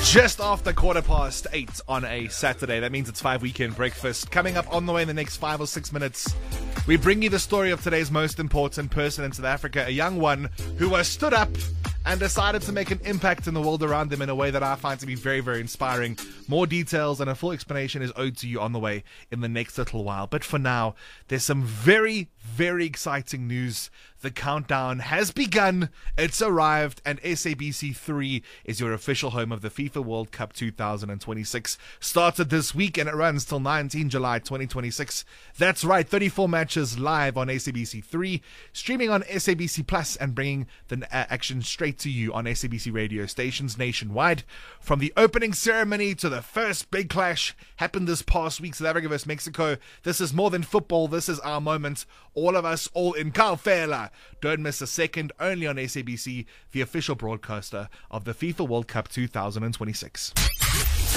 Just after 8:15 on a Saturday. That means it's 5 weekend breakfast. Coming up on the way in the next 5 or 6 minutes, we bring you the story of today's most important person in South Africa, a young one who has stood up and decided to make an impact in the world around them in a way that I find to be very, very inspiring. More details and a full explanation is owed to you on the way in the next little while. But for now, there's some very, very exciting news. The countdown has begun, it's arrived, and SABC 3 is your official home of the FIFA World Cup 2026. Started this week and it runs till 19 July 2026. That's right, 34 matches live on SABC 3, streaming on SABC Plus and bringing the action straight to you on SABC radio stations nationwide. From the opening ceremony to the first big clash happened this past week, South Africa vs Mexico. This is more than football, this is our moment. All of us, all in Kalfela. Don't miss a second, only on SABC, the official broadcaster of the FIFA World Cup 2026.